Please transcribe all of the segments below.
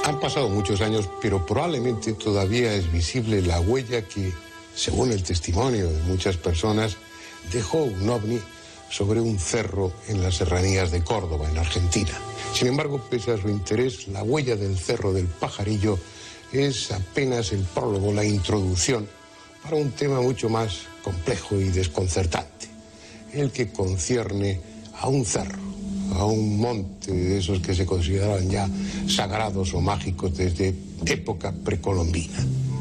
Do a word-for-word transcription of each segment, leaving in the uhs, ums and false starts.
Han pasado muchos años, pero probablemente todavía es visible la huella que, según el testimonio de muchas personas, dejó un ovni sobre un cerro en las serranías de Córdoba, en Argentina. Sin embargo, pese a su interés, la huella del Cerro del Pajarillo es apenas el prólogo, la introducción para un tema mucho más complejo y desconcertante, el que concierne a un cerro, a un monte de esos que se consideraban ya sagrados o mágicos desde época precolombina.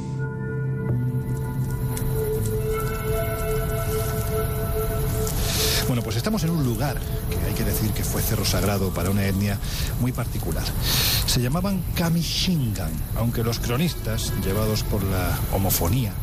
Bueno, pues estamos en un lugar que hay que decir que fue cerro sagrado para una etnia muy particular. Se llamaban Kamishingan, aunque los cronistas, llevados por la homofonía,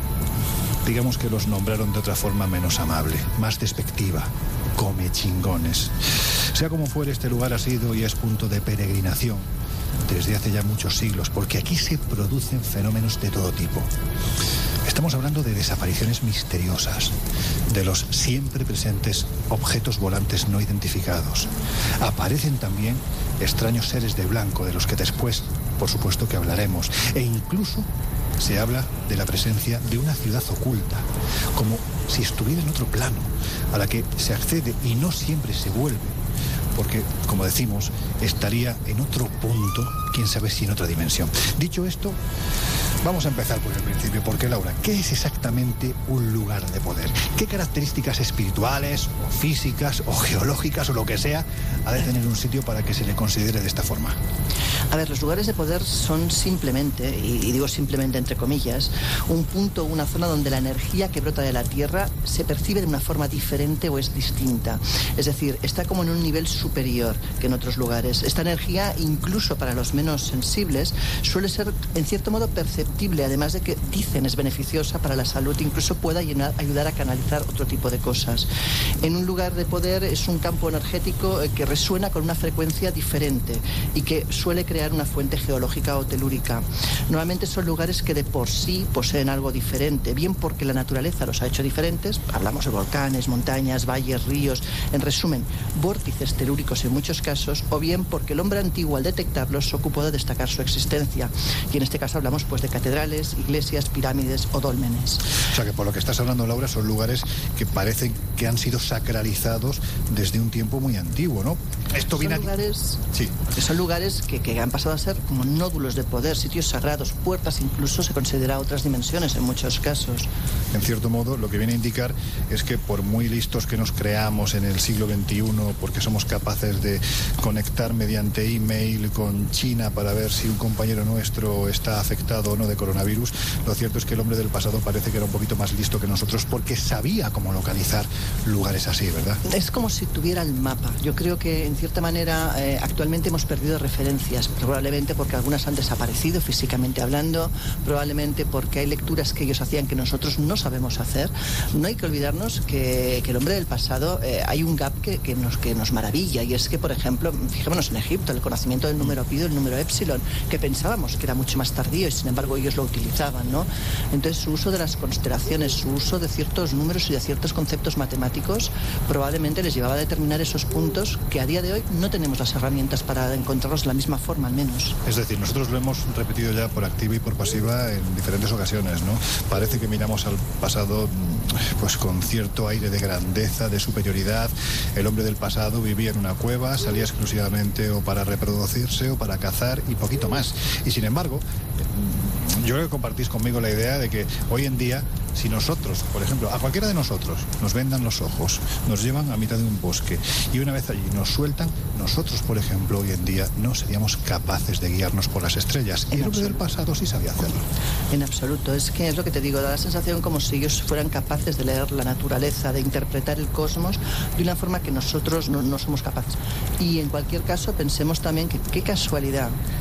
digamos que los nombraron de otra forma menos amable, más despectiva, come chingones. Sea como fuere, este lugar ha sido y es punto de peregrinación desde hace ya muchos siglos, porque aquí se producen fenómenos de todo tipo. Estamos hablando de desapariciones misteriosas, de los siempre presentes objetos volantes no identificados. Aparecen también extraños seres de blanco, de los que después, por supuesto, que hablaremos. E incluso se habla de la presencia de una ciudad oculta, como si estuviera en otro plano, a la que se accede y no siempre se vuelve, porque, como decimos, estaría en otro punto, quién sabe si en otra dimensión. Dicho esto, vamos a empezar por el principio, porque, Laura, ¿qué es exactamente un lugar de poder? ¿Qué características espirituales, o físicas, o geológicas, o lo que sea, ha de tener un sitio para que se le considere de esta forma? A ver, los lugares de poder son simplemente, y digo simplemente entre comillas, un punto, una zona donde la energía que brota de la Tierra se percibe de una forma diferente o es distinta. Es decir, está como en un nivel superior que en otros lugares. Esta energía, incluso para los menos sensibles, suele ser en cierto modo perceptible, además de que dicen es beneficiosa para la salud, incluso puede ayudar a canalizar otro tipo de cosas. En un lugar de poder es un campo energético que resuena con una frecuencia diferente y que suele crear una fuente geológica o telúrica. Normalmente son lugares que de por sí poseen algo diferente, bien porque la naturaleza los ha hecho diferentes, hablamos de volcanes, montañas, valles, ríos, en resumen, vórtices telúricos en muchos casos, o bien porque el hombre antiguo al detectarlos se ocupó de destacar su existencia. Y en este caso hablamos pues de catedrales, iglesias, pirámides o dólmenes. O sea que por lo que estás hablando, Laura, son lugares que parecen que han sido sacralizados desde un tiempo muy antiguo, ¿no? Esto viene son lugares, sí. son lugares que, que han pasado a ser como nódulos de poder, sitios sagrados, puertas, incluso se considera otras dimensiones en muchos casos. En cierto modo, lo que viene a indicar es que por muy listos que nos creamos en el siglo veintiuno, porque somos capaces de conectar mediante email con China para ver si un compañero nuestro está afectado o no de coronavirus, lo cierto es que el hombre del pasado parece que era un poquito más listo que nosotros porque sabía cómo localizar lugares así, ¿verdad? Es como si tuviera el mapa. Yo creo que en cierta manera eh, actualmente hemos perdido referencias, probablemente porque algunas han desaparecido físicamente hablando, probablemente porque hay lecturas que ellos hacían que nosotros no sabemos hacer. No hay que olvidarnos que, que el hombre del pasado, eh, hay un gap que, que, nos, que nos maravilla, y es que, por ejemplo, fijémonos en Egipto, el conocimiento del número pi, el número epsilon, que pensábamos que era mucho más tardío y sin embargo ellos lo utilizaban, ¿no? Entonces su uso de las constelaciones, su uso de ciertos números y de ciertos conceptos matemáticos probablemente les llevaba a determinar esos puntos que a día de hoy no tenemos las herramientas para encontrarlos de la misma forma, al menos. Es decir, nosotros lo hemos repetido ya por activa y por pasiva en diferentes ocasiones, ¿no? Parece que miramos al pasado pues con cierto aire de grandeza, de superioridad. El hombre del pasado vivía en una cueva, salía exclusivamente o para reproducirse o para cazar y poquito más. Y sin embargo, yo creo que compartís conmigo la idea de que hoy en día, si nosotros, por ejemplo, a cualquiera de nosotros nos vendan los ojos, nos llevan a mitad de un bosque y una vez allí nos sueltan, nosotros, por ejemplo, hoy en día no seríamos capaces de guiarnos por las estrellas. Y el hombre del pasado sí sabía hacerlo. En absoluto. Es que es lo que te digo, da la sensación como si ellos fueran capaces de leer la naturaleza, de interpretar el cosmos de una forma que nosotros no, no somos capaces. Y en cualquier caso pensemos también que qué casualidad